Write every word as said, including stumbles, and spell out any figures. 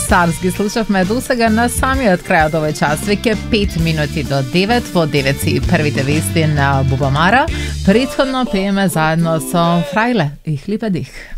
Stars ги слушавме до сега на самиот крај од овој час, веќе пет минути до девет, во девет си првите вести на Бубамара. Претходно пееме заедно со Фрајле и Хлипе дих.